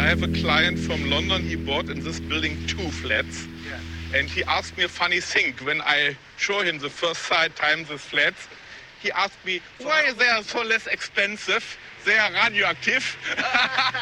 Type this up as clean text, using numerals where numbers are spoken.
I have a client from London. He bought in this building 2 flats. Yeah. And he asked me a funny thing. When I show him the first time the flats, he asked me, why they are so less expensive? They are radioactive.